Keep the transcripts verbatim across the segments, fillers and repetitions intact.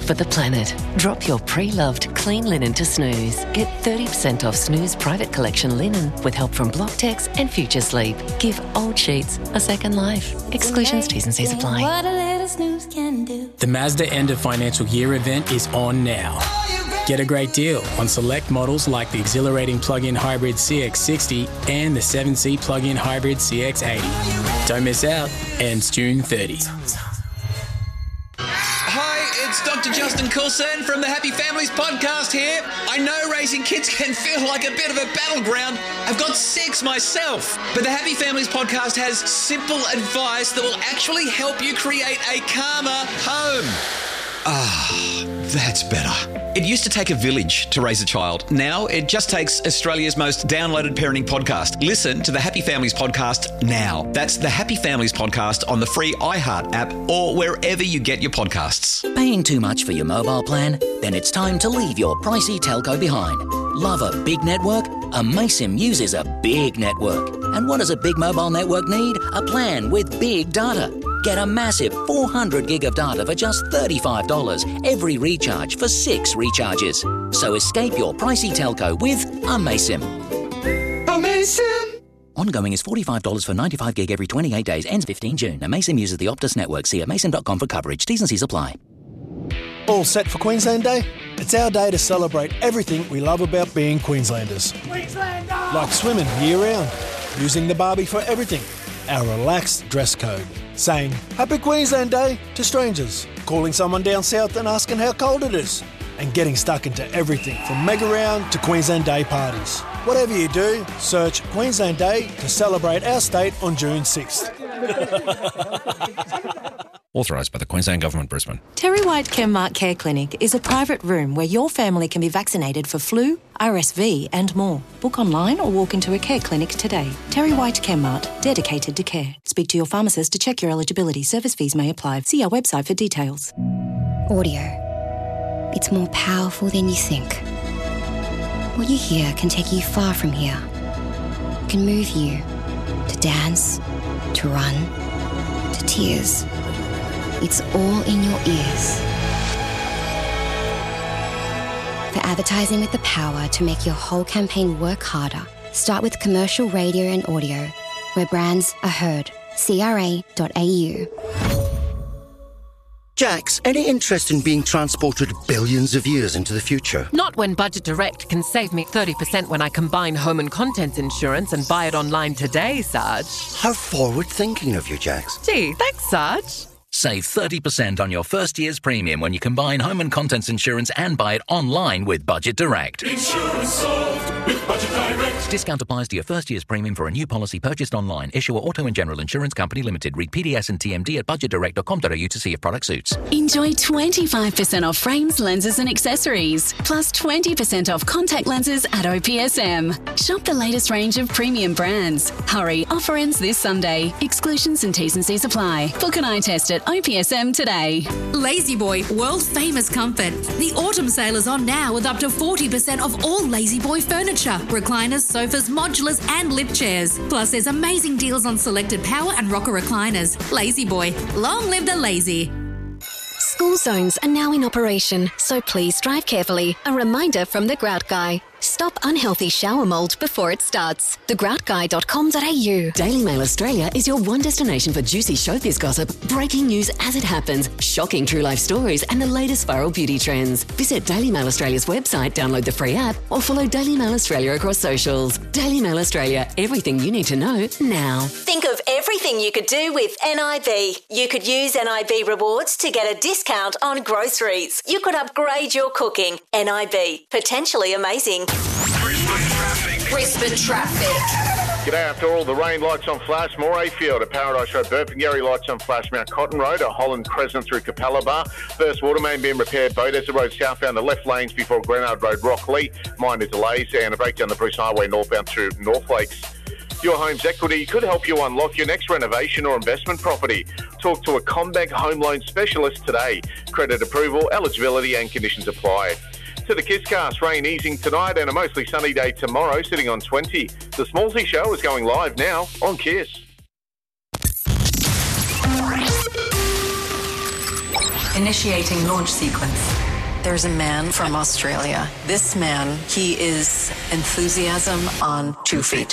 for the planet. Drop your pre-loved clean linen to Snooze. Get thirty percent off Snooze Private Collection linen with help from Blocktex and Future Sleep. Give old sheets a second life. Exclusions, T's and C's apply. What a little snooze can do. The Mazda End of Financial Year event is on now. Get a great deal on select models like the exhilarating plug-in hybrid C X sixty and the seven C plug-in hybrid C X eighty. Don't miss out. Ends June thirtieth. Hi, it's Doctor Justin Coulson from the Happy Families podcast here. I know raising kids can feel like a bit of a battleground. I've got six myself. But the Happy Families podcast has simple advice that will actually help you create a calmer home. Ah, that's better. It used to take a village to raise a child. Now it just takes Australia's most downloaded parenting podcast. Listen to the Happy Families podcast now. That's the Happy Families podcast on the free iHeart app or wherever you get your podcasts. Paying too much for your mobile plan? Then it's time to leave your pricey telco behind. Love a big network? Amaysim uses a big network. And what does a big mobile network need? A plan with big data. Get a massive four hundred gig of data for just thirty-five dollars every recharge for six recharges. So escape your pricey telco with Amaysim. Amaysim! Ongoing is forty-five dollars for ninety-five gig every twenty-eight days. Ends fifteenth June. Amaysim uses the Optus network. See amaysim dot com for coverage. T's and C's apply. All set for Queensland Day? It's our day to celebrate everything we love about being Queenslanders. Queenslander! Like swimming year-round, using the barbie for everything, our relaxed dress code, saying Happy Queensland Day to strangers, calling someone down south and asking how cold it is, and getting stuck into everything from Mega Round to Queensland Day parties. Whatever you do, search Queensland Day to celebrate our state on June sixth. Authorised by the Queensland Government, Brisbane. Terry White Chemmart Care Clinic is a private room where your family can be vaccinated for flu, R S V and more. Book online or walk into a care clinic today. Terry White Chemmart, dedicated to care. Speak to your pharmacist to check your eligibility. Service fees may apply. See our website for details. Audio. It's more powerful than you think. What you hear can take you far from here. It can move you to dance, to run, to tears. It's all in your ears. For advertising with the power to make your whole campaign work harder, start with commercial radio and audio, where brands are heard. C R A dot A U. Jax, any interest in being transported billions of years into the future? Not when Budget Direct can save me thirty percent when I combine home and contents insurance and buy it online today, Sarge. How forward-thinking of you, Jax. Gee, thanks, Sarge. Save thirty percent on your first year's premium when you combine home and contents insurance and buy it online with Budget Direct. Insurance solved with Budget Direct. Discount applies to your first year's premium for a new policy purchased online. Issuer Auto and General Insurance Company Limited. Read P D S and T M D at budget direct dot com dot a u to see if product suits. Enjoy twenty-five percent off frames, lenses and accessories. Plus twenty percent off contact lenses at O P S M. Shop the latest range of premium brands. Hurry, offer ends this Sunday. Exclusions and T's and C's apply. Book an eye test at O P S M today. Lazy Boy, world famous comfort. The autumn sale is on now with up to forty percent off all Lazy Boy furniture, recliners, sofas, modulars and lift chairs. Plus there's amazing deals on selected power and rocker recliners. Lazy Boy, long live the lazy. School zones are now in operation, so please drive carefully. A reminder from The Grout Guy. Stop unhealthy shower mould before it starts. the grout guy dot com dot a u. Daily Mail Australia is your one destination for juicy showbiz gossip, breaking news as it happens, shocking true life stories and the latest viral beauty trends. Visit Daily Mail Australia's website, download the free app or follow Daily Mail Australia across socials. Daily Mail Australia, everything you need to know now. Think of everything you could do with N I B. You could use N I B rewards to get a discount on groceries. You could upgrade your cooking. N I B, potentially amazing. Brisbane traffic. G'day. After all the rain, lights on flash. Morayfield at Paradise Road, Burpengary, lights on flash. Mount Cotton Road at Holland Crescent through Capella Bar. First water main being repaired. Beaudesert Road southbound the left lanes before Grenard Road, Rockley. Minor delays and a breakdown the Bruce Highway northbound through North Lakes. Your Home's Equity could help you unlock your next renovation or investment property. Talk to a CommBank home loan specialist today. Credit approval, eligibility and conditions apply. To the Kisscast, rain easing tonight and a mostly sunny day tomorrow, sitting on twenty. The Smallsy Show is going live now on Kiss. Initiating launch sequence. There's a man from Australia. This man, he is enthusiasm on two feet.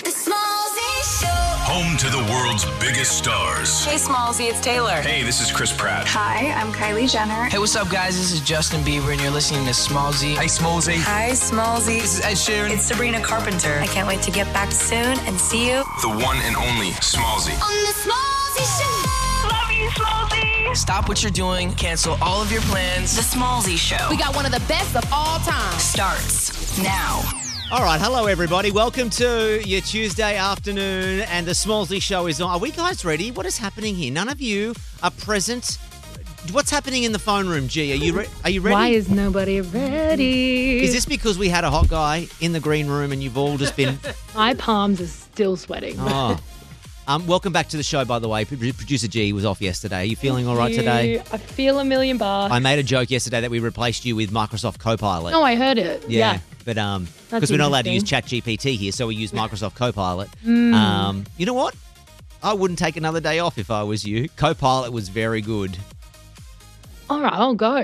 Home to the world's biggest stars. Hey, Smallsy, it's Taylor. Hey, this is Chris Pratt. Hi, I'm Kylie Jenner. Hey, what's up, guys? This is Justin Bieber, and you're listening to Smallsy. Hey, Smallsy. Hi, Smallsy. This is Ed Sheeran. It's Sabrina Carpenter. I can't wait to get back soon and see you. The one and only Smallsy. On the Smallsy Show. Love you, Smallsy. Stop what you're doing. Cancel all of your plans. The Smallsy Show. We got one of the best of all time. Starts now. All right, hello everybody. Welcome to your Tuesday afternoon, and the Smallsy Show is on. Are we guys ready? What is happening here? None of you are present. What's happening in the phone room, G? Are you re- are you ready? Why is nobody ready? Is this because we had a hot guy in the green room and you've all just been... My palms are still sweating. Oh. Um, welcome back to the show, by the way. Producer G was off yesterday. Are you feeling all right today? I feel a million bucks. I made a joke yesterday that we replaced you with Microsoft Copilot. Oh, I heard it. Yeah. yeah. But um, because we're not allowed to use ChatGPT here, so we use Microsoft Copilot. Mm. Um, you know what? I wouldn't take another day off if I was you. Copilot was very good. All right, I'll go.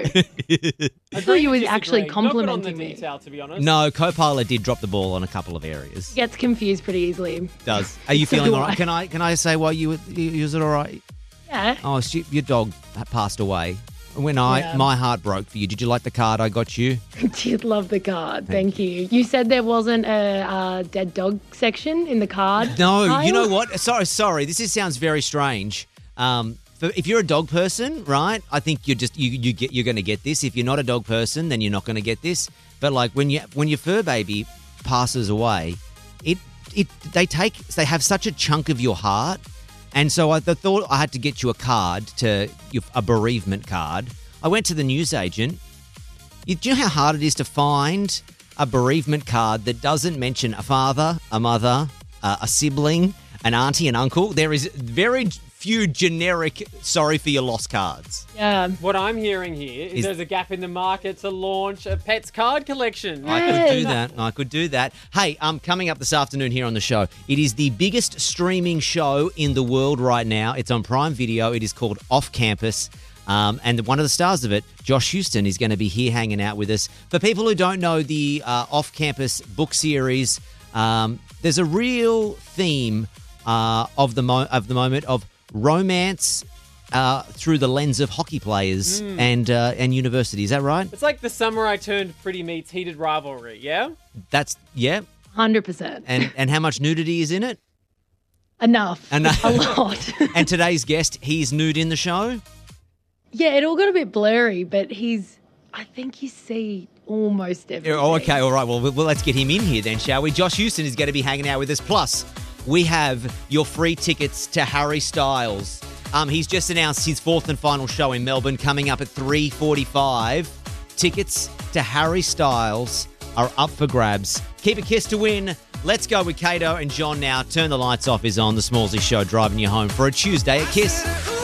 I thought you were actually complimenting Not on the me. detail, to be honest. No, Copilot did drop the ball on a couple of areas. Gets confused pretty easily. Does. Are you So feeling do all right? I. Can I can I say why you you was it all right? Yeah. Oh, so your dog passed away. When I Yeah. my heart broke for you. Did you like the card I got you? Did love the card. Thank you. You said there wasn't a uh, dead dog section in the card. No, aisle? you know what? Sorry, sorry. This is, sounds very strange. Um, for, if you're a dog person, right? I think you're just you you get you're going to get this. If you're not a dog person, then you're not going to get this. But like when you when your fur baby passes away, it it they take they have such a chunk of your heart. And so I th- thought I had to get you a card, to a bereavement card. I went to the newsagent. You, do you know how hard it is to find a bereavement card that doesn't mention a father, a mother, uh, a sibling, an auntie, an uncle? There is very few generic sorry for your loss cards. Yeah. What I'm hearing here is, Is- there's a gap in the market to launch a pets card collection. I could do that. I could do that. Hey, um, coming up this afternoon here on the show, it is the biggest streaming show in the world right now. It's on Prime Video. It is called Off Campus. Um, and one of the stars of it, Josh Houston, is going to be here hanging out with us. For people who don't know the uh, Off Campus book series, um, there's a real theme uh, of the mo- of the moment of romance uh, through the lens of hockey players Mm. and uh, and university. Is that right? It's like the summer I turned pretty meets heated rivalry, yeah? That's yeah. one hundred percent. And and how much nudity is in it? Enough. And, A lot. and today's guest, he's nude in the show. Yeah, it all got a bit blurry, but he's, I think you see almost everything. Oh, okay, all right. Well, well, let's get him in here then, shall we? Josh Houston is going to be hanging out with us. Plus, we have your free tickets to Harry Styles. Um, he's just announced his fourth and final show in Melbourne coming up at three forty-five. Tickets to Harry Styles are up for grabs. Keep a kiss to win. Let's go with Kato and John now. Turn the Lights Off is on. The Smallsy Show driving you home for a Tuesday at Kiss.